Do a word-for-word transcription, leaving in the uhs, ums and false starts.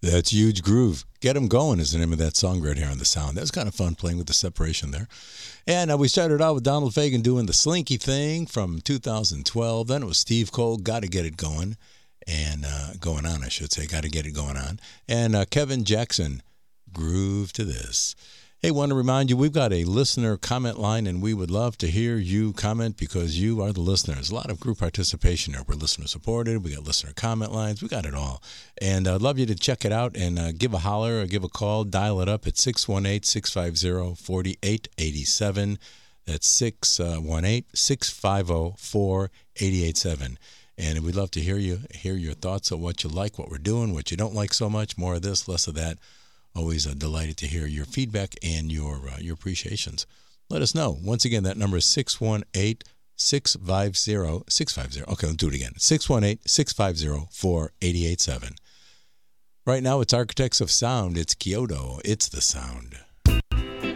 That's Huge Groove. Get 'em Going is the name of that song right here on The Sound. That was kind of fun playing with the separation there. And uh, we started out with Donald Fagen doing the Slinky Thing from two thousand twelve. Then it was Steve Cole, Gotta Get It Going. And uh, going on, I should say. Gotta Get It Going On. And uh, Kevin Jackson, Groove to This. Hey, want to remind you, we've got a listener comment line, and we would love to hear you comment because you are the listeners. A lot of group participation here. We're listener-supported. We got listener comment lines. We got it all. And I'd love you to check it out and uh, give a holler or give a call. Dial it up at six one eight, six five zero, four eight eight seven. That's six one eight, six five zero, four eight eight seven. And we'd love to hear you, hear your thoughts on what you like, what we're doing, what you don't like so much, more of this, less of that. Always uh, delighted to hear your feedback and your uh, your appreciations. Let us know. Once again, that number is six one eight, six five zero, six five zero. Okay, let's do it again. six one eight, six five zero, four eight eight seven. Right now, it's Architects of Sound. It's Kyoto. It's the sound.